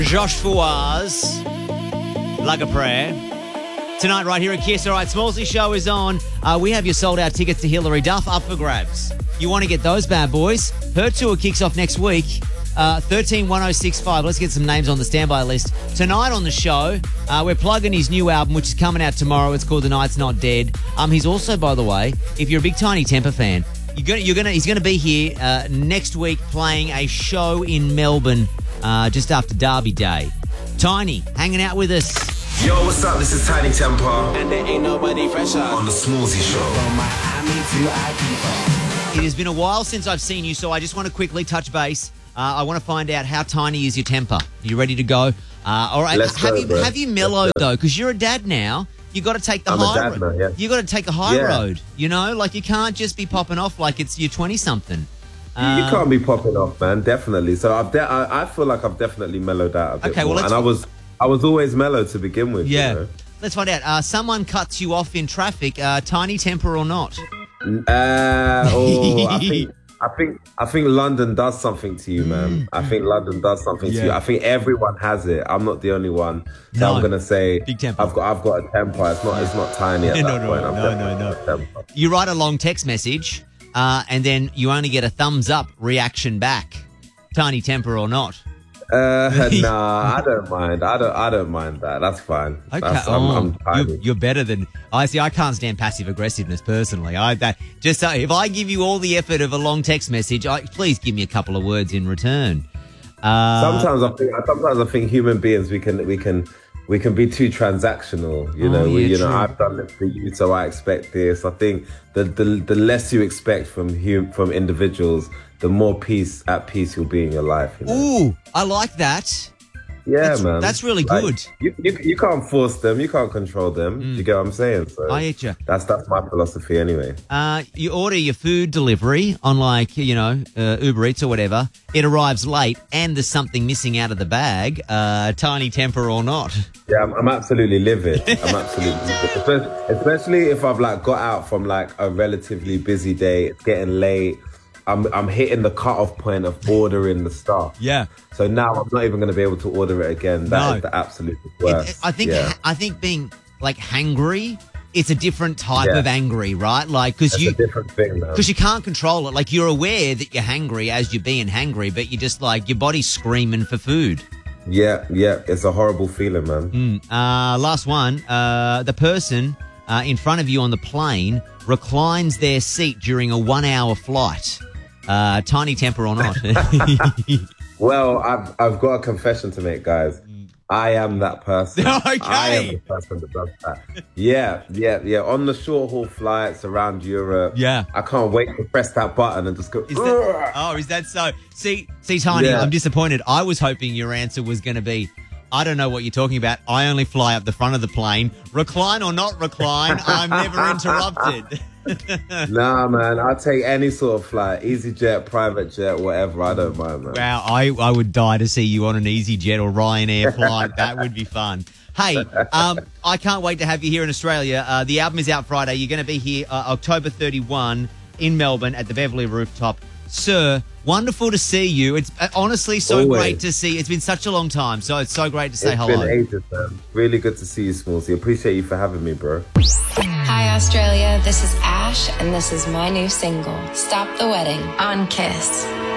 Josh Fouaz, Like a Prayer. Tonight right here at Kiss. All right, Smallsy Show is on. We have your sold-out tickets to Hilary Duff up for grabs. You want to get those bad boys? Her tour kicks off next week. 131065. Let's get some names on the standby list. Tonight on the show, we're plugging his new album, which is coming out tomorrow. It's called The Night's Not Dead. He's also, by the way, if you're a big Tiny Temper fan, he's gonna be here next week playing a show in Melbourne just after Derby Day. Tiny, hanging out with us. Yo, what's up? This is Tiny Temper. And there ain't nobody fresher on the Smallsy Show. It has been a while since I've seen you, so I just want to quickly touch base. I want to find out how tiny is your temper. Are you ready to go? All right. Have you mellowed though? Because you're a dad now. You got to take the high road. Yeah. You got to take the high road. You know, like you can't just be popping off like it's you're 20-something. You can't be popping off, man. Definitely. So I feel like I've definitely mellowed out a bit more. And I was always mellow to begin with. Yeah. You know? Let's find out. Someone cuts you off in traffic. Tiny temper or not? I think London does something to you, man. I think London does something to you. I think everyone has it. I'm not the only one. So I'm gonna say big temper. I've got a temper. It's not tiny at that point. No. You write a long text message, and then you only get a thumbs up reaction back. Tiny temper or not? Nah, I don't mind. I don't mind that. That's fine. Okay. I'm tiny. You're better than I see. I can't stand passive aggressiveness personally. If I give you all the effort of a long text message, please give me a couple of words in return. Sometimes I think human beings we can be too transactional. You know, I've done this for you, so I expect this. I think the less you expect from individuals, the more at peace you'll be in your life. You know? Ooh, I like that. Yeah, man. That's really good. You can't force them. You can't control them. Do you get what I'm saying? So I get you. That's my philosophy anyway. You order your food delivery on Uber Eats or whatever. It arrives late and there's something missing out of the bag. Tiny temper or not? Yeah, I'm absolutely livid. Especially if I've got out from a relatively busy day. It's getting late. I'm hitting the cutoff point of ordering the stuff. Yeah. So now I'm not even going to be able to order it again. That is the absolute worst. I think being hangry, it's a different type of angry, right? It's a different thing, man. Because you can't control it. You're aware that you're hangry as you're being hangry, but you just your body's screaming for food. Yeah. It's a horrible feeling, man. Last one. The person in front of you on the plane reclines their seat during a 1-hour flight. Tiny temper or not? Well, I've got a confession to make, guys. I am that person. Okay. I am the person that does that. Yeah. On the short haul flights around Europe. Yeah. I can't wait to press that button and just go. Is that so? See, Tiny, I'm disappointed. I was hoping your answer was going to be, I don't know what you're talking about. I only fly up the front of the plane. Recline or not recline, I'm never interrupted. Nah, man, I'll take any sort of flight. EasyJet, private jet, whatever. I don't mind, man. Wow, I would die to see you on an EasyJet or Ryanair flight. That would be fun. Hey, I can't wait to have you here in Australia. The album is out Friday. You're going to be here October 31 in Melbourne at the Beverly Rooftop. Sir, wonderful to see you. It's honestly so great to see. It's been such a long time, so it's so great to say hello. It's been ages, man. Really good to see you, Smallsy. Appreciate you for having me, bro. Hi, Australia. This is Ash, and this is my new single, Stop the Wedding, on Kiss.